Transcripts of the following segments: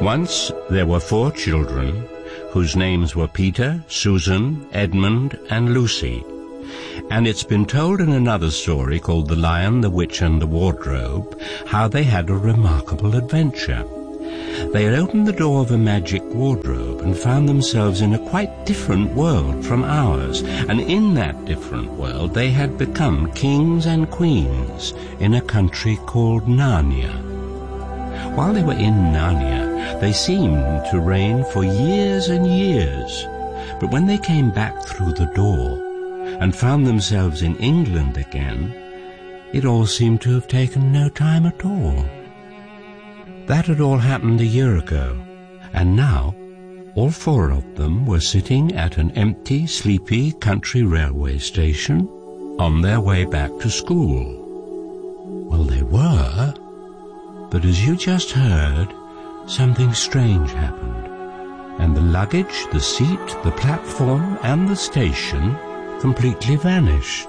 Once there were 4 children whose names were Peter, Susan, Edmund, and Lucy. And it's been told in another story called The Lion, the Witch, and the Wardrobe how they had a remarkable adventure. They had opened the door of a magic wardrobe and found themselves in a quite different world from ours. And in that different world they had become kings and queens in a country called Narnia. While they were in Narnia, they seemed to reign for years and years. But when they came back through the door and found themselves in England again, it all seemed to have taken no time at all. That had all happened a year ago, and now all 4 of them were sitting at an empty, sleepy country railway station on their way back to school. Well, they were, but as you just heard, something strange happened, and the luggage, the seat, the platform, and the station completely vanished.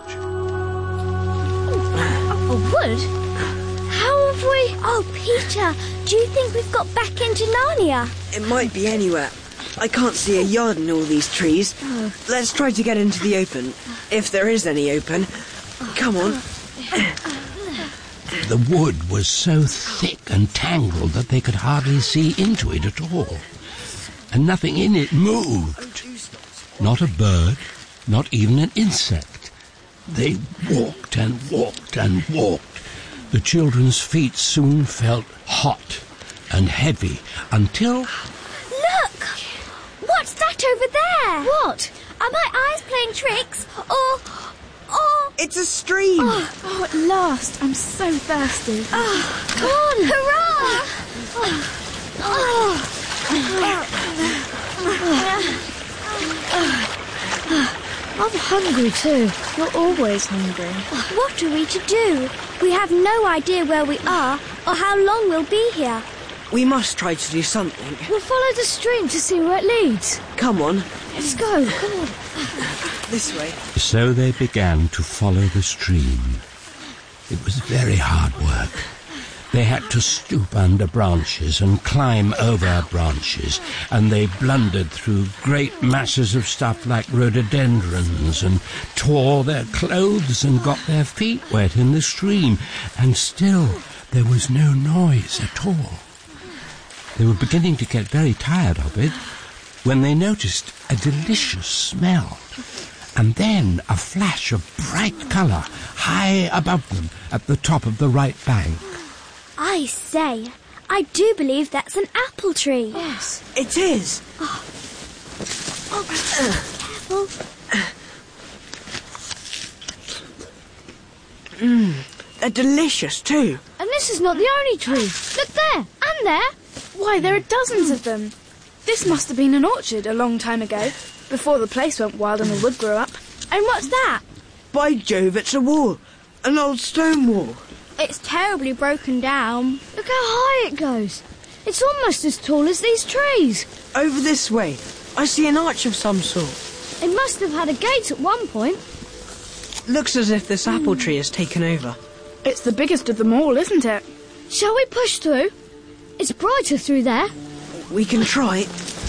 A wood? How have we... Oh, Peter, do you think we've got back into Narnia? It might be anywhere. I can't see a yard in all these trees. Let's try to get into the open, if there is any open. Come on. The wood was so thick and tangled that they could hardly see into it at all. And nothing in it moved. Not a bird, not even an insect. They walked and walked and walked. The children's feet soon felt hot and heavy until... Look! What's that over there? What? Are my eyes playing tricks? Or... It's a stream! Oh, at last. I'm so thirsty. Come on! Hurrah! I'm hungry too. You're always hungry. What are we to do? We have no idea where we are or how long we'll be here. We must try to do something. We'll follow the stream to see where it leads. Come on. Let's go. Come on. This way. So they began to follow the stream. It was very hard work. They had to stoop under branches and climb over branches, and they blundered through great masses of stuff like rhododendrons and tore their clothes and got their feet wet in the stream, and still there was no noise at all. They were beginning to get very tired of it when they noticed a delicious smell, and then a flash of bright colour high above them at the top of the right bank. I say, I do believe that's an apple tree. Yes. It is. Careful. They're delicious too. And this is not the only tree. Look there. And there. Why, there are dozens of them. This must have been an orchard a long time ago, before the place went wild and the wood grew up. And what's that? By Jove, it's a wall. An old stone wall. It's terribly broken down. Look how high it goes. It's almost as tall as these trees. Over this way. I see an arch of some sort. It must have had a gate at one point. Looks as if this apple tree has taken over. It's the biggest of them all, isn't it? Shall we push through? It's brighter through there. We can try.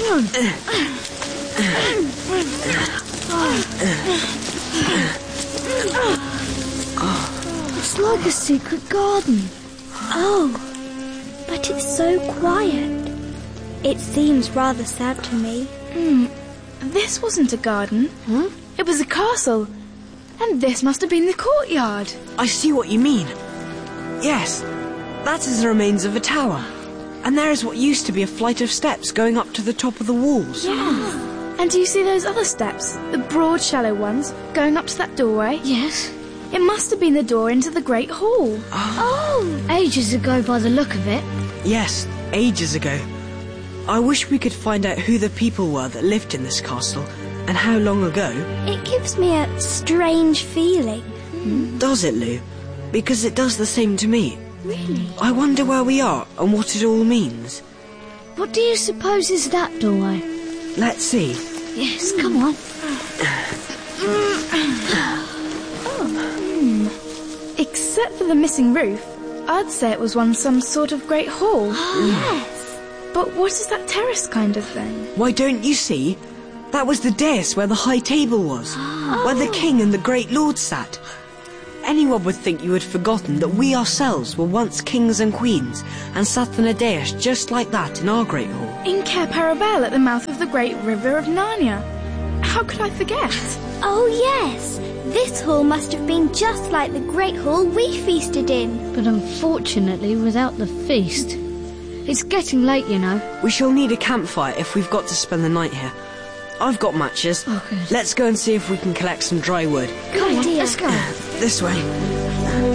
It's like a secret garden. Oh, but it's so quiet. It seems rather sad to me. This wasn't a garden. Huh? It was a castle. And this must have been the courtyard. I see what you mean. Yes, that is the remains of a tower. And there is what used to be a flight of steps going up to the top of the walls. Yeah. And do you see those other steps? The broad, shallow ones going up to that doorway? Yes. It must have been the door into the Great Hall. Oh, ages ago by the look of it. Yes, ages ago. I wish we could find out who the people were that lived in this castle and how long ago. It gives me a strange feeling. Does it, Lou? Because it does the same to me. Really? I wonder where we are and what it all means. What do you suppose is that doorway? Let's see. Yes, come on. Except for the missing roof, I'd say it was once some sort of great hall. Yes. But what is that terrace kind of thing? Why, don't you see? That was the dais where the high table was, where the king and the great lords sat. Anyone would think you had forgotten that we ourselves were once kings and queens and sat on a dais just like that in our great hall. In Cair Paravel at the mouth of the great river of Narnia. How could I forget? Oh, yes. This hall must have been just like the great hall we feasted in. But unfortunately without the feast. It's getting late, you know. We shall need a campfire if we've got to spend the night here. I've got matches. Okay. Let's go and see if we can collect some dry wood. Come on, idea. let's go. This way.